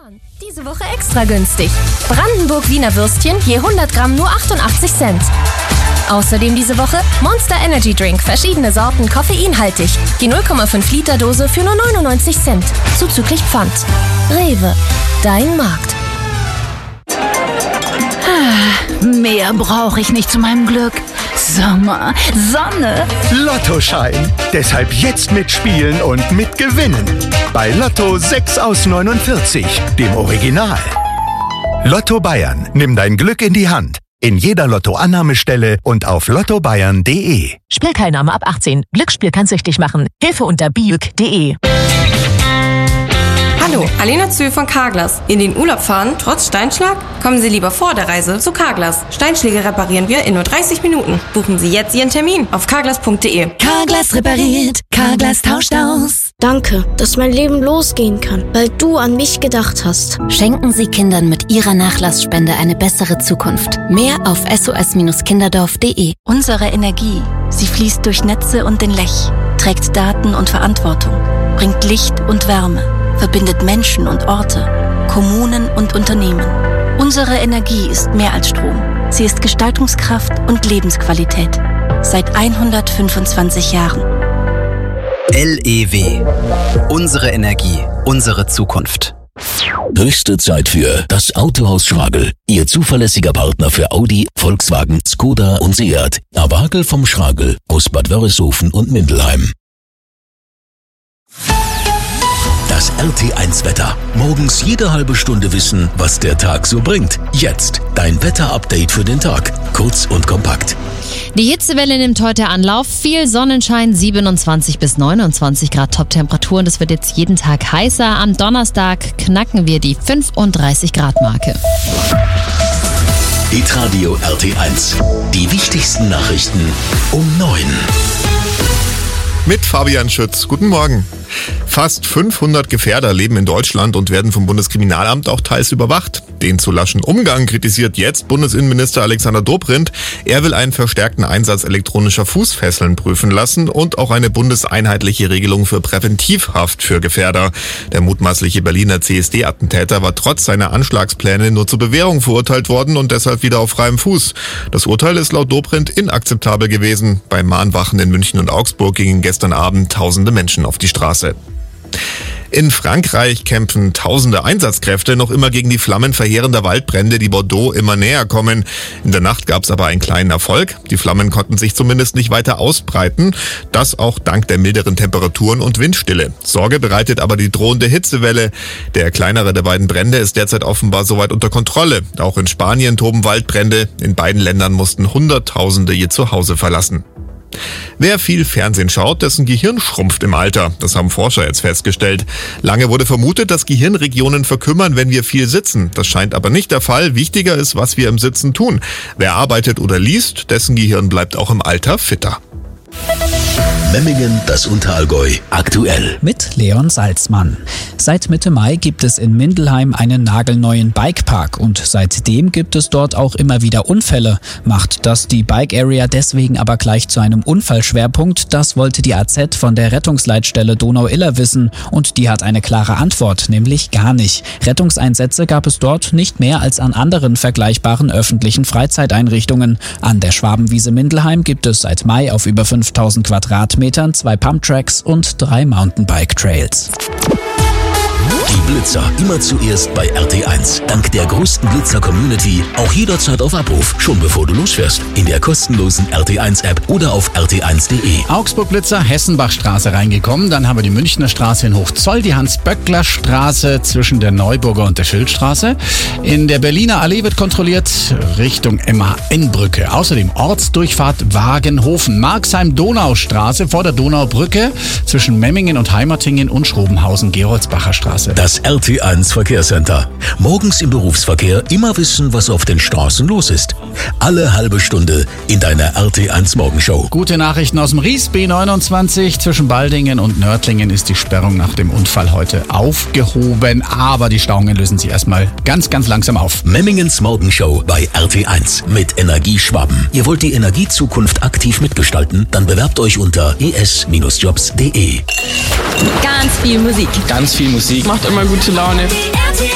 Diese Woche extra günstig. Brandenburg Wiener Würstchen je 100 Gramm nur 88 Cent. Außerdem diese Woche Monster Energy Drink, verschiedene Sorten, koffeinhaltig. Die 0,5 Liter Dose für nur 99 Cent. Zuzüglich Pfand. Rewe, dein Markt. Mehr brauche ich nicht zu meinem Glück. Sommer, Sonne. Lottoschein. Deshalb jetzt mitspielen und mitgewinnen. Bei Lotto 6 aus 49, dem Original. Lotto Bayern. Nimm dein Glück in die Hand. In jeder Lotto-Annahmestelle und auf lottobayern.de. Spielteilnahme ab 18. Glücksspiel kann süchtig machen. Hilfe unter biuk.de. Hallo, Alena Zöhl von Carglass. In den Urlaub fahren, trotz Steinschlag? Kommen Sie lieber vor der Reise zu Carglass. Steinschläge reparieren wir in nur 30 Minuten. Buchen Sie jetzt Ihren Termin auf carglass.de. Carglass repariert, Carglass tauscht aus. Danke, dass mein Leben losgehen kann, weil du an mich gedacht hast. Schenken Sie Kindern mit Ihrer Nachlassspende eine bessere Zukunft. Mehr auf sos-kinderdorf.de. Unsere Energie, sie fließt durch Netze und den Lech, trägt Daten und Verantwortung, bringt Licht und Wärme, verbindet Menschen und Orte, Kommunen und Unternehmen. Unsere Energie ist mehr als Strom. Sie ist Gestaltungskraft und Lebensqualität. Seit 125 Jahren. LEW. Unsere Energie, unsere Zukunft. Höchste Zeit für das Autohaus Schragel. Ihr zuverlässiger Partner für Audi, Volkswagen, Skoda und Seat. Awagel vom Schragel aus Bad Wörishofen und Mindelheim. Das RT1-Wetter. Morgens jede halbe Stunde wissen, was der Tag so bringt. Jetzt dein Wetter-Update für den Tag. Kurz und kompakt. Die Hitzewelle nimmt heute Anlauf. Viel Sonnenschein, 27 bis 29 Grad Top-Temperaturen. Das wird jetzt jeden Tag heißer. Am Donnerstag knacken wir die 35 Grad Marke. Hitradio RT1. Die wichtigsten Nachrichten um 9. Mit Fabian Schütz. Guten Morgen. Fast 500 Gefährder leben in Deutschland und werden vom Bundeskriminalamt auch teils überwacht. Den zu laschen Umgang kritisiert jetzt Bundesinnenminister Alexander Dobrindt. Er will einen verstärkten Einsatz elektronischer Fußfesseln prüfen lassen und auch eine bundeseinheitliche Regelung für Präventivhaft für Gefährder. Der mutmaßliche Berliner CSD-Attentäter war trotz seiner Anschlagspläne nur zur Bewährung verurteilt worden und deshalb wieder auf freiem Fuß. Das Urteil ist laut Dobrindt inakzeptabel gewesen. Bei Mahnwachen in München und Augsburg gingen gestern Abend tausende Menschen auf die Straße. In Frankreich kämpfen tausende Einsatzkräfte noch immer gegen die Flammen verheerender Waldbrände, die Bordeaux immer näher kommen. In der Nacht gab es aber einen kleinen Erfolg. Die Flammen konnten sich zumindest nicht weiter ausbreiten. Das auch dank der milderen Temperaturen und Windstille. Sorge bereitet aber die drohende Hitzewelle. Der kleinere der beiden Brände ist derzeit offenbar soweit unter Kontrolle. Auch in Spanien toben Waldbrände. In beiden Ländern mussten Hunderttausende ihr Zuhause verlassen. Wer viel Fernsehen schaut, dessen Gehirn schrumpft im Alter. Das haben Forscher jetzt festgestellt. Lange wurde vermutet, dass Gehirnregionen verkümmern, wenn wir viel sitzen. Das scheint aber nicht der Fall. Wichtiger ist, was wir im Sitzen tun. Wer arbeitet oder liest, dessen Gehirn bleibt auch im Alter fitter. Memmingen, das Unterallgäu, aktuell. Mit Leon Salzmann. Seit Mitte Mai gibt es in Mindelheim einen nagelneuen Bikepark und seitdem gibt es dort auch immer wieder Unfälle. Macht das die Bike Area deswegen aber gleich zu einem Unfallschwerpunkt? Das wollte die AZ von der Rettungsleitstelle Donau-Iller wissen und die hat eine klare Antwort, nämlich gar nicht. Rettungseinsätze gab es dort nicht mehr als an anderen vergleichbaren öffentlichen Freizeiteinrichtungen. An der Schwabenwiese Mindelheim gibt es seit Mai auf über 5000 Quadratmetern 2 Pumptracks und 3 Mountainbike-Trails. Die Blitzer immer zuerst bei RT1. Dank der größten Blitzer-Community auch jederzeit auf Abruf, schon bevor du losfährst. In der kostenlosen RT1-App oder auf rt1.de. Augsburg-Blitzer, Hessenbachstraße reingekommen. Dann haben wir die Münchner Straße in Hochzoll, die Hans-Böckler-Straße zwischen der Neuburger und der Schildstraße. In der Berliner Allee wird kontrolliert Richtung MAN-Brücke. Außerdem Ortsdurchfahrt Wagenhofen, Marxheim-Donaustraße vor der Donaubrücke zwischen Memmingen und Heimatingen und Schrobenhausen-Geroldsbacher Straße. Das RT1 Verkehrscenter. Morgens im Berufsverkehr immer wissen, was auf den Straßen los ist. Alle halbe Stunde in deiner RT1 Morgenshow. Gute Nachrichten aus dem Ries. B29 zwischen Baldingen und Nördlingen ist die Sperrung nach dem Unfall heute aufgehoben. Aber die Stauungen lösen sich erstmal ganz, ganz langsam auf. Memmingens Morgenshow bei RT1 mit Energieschwaben. Ihr wollt die Energiezukunft aktiv mitgestalten? Dann bewerbt euch unter es-jobs.de. Ganz viel Musik. Ganz viel Musik. Macht immer gute Laune.